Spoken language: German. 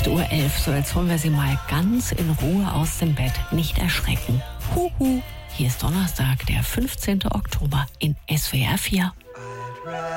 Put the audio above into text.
8:11 Uhr. So, jetzt holen wir Sie mal ganz in Ruhe aus dem Bett. Nicht erschrecken. Huhu. Hier ist Donnerstag, der 15. Oktober in SWR 4.